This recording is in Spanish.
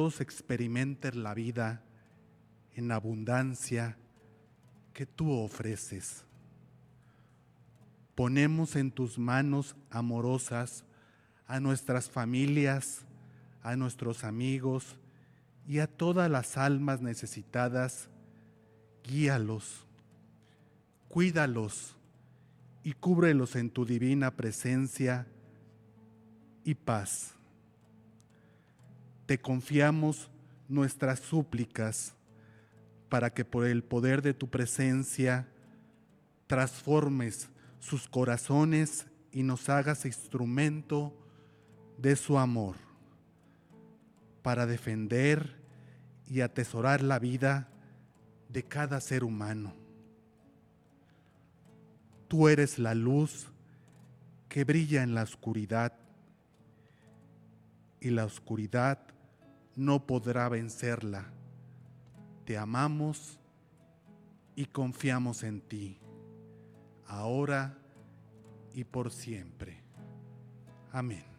todos experimenten la vida en abundancia que tú ofreces. Ponemos en tus manos amorosas a nuestras familias, a nuestros amigos y a todas las almas necesitadas. Guíalos, cuídalos y cúbrelos en tu divina presencia y paz. Te confiamos nuestras súplicas para que por el poder de tu presencia transformes sus corazones y nos hagas instrumento de su amor para defender y atesorar la vida de cada ser humano. Tú eres la luz que brilla en la oscuridad y la oscuridad no podrá vencerla. Te amamos y confiamos en ti, ahora y por siempre. Amén.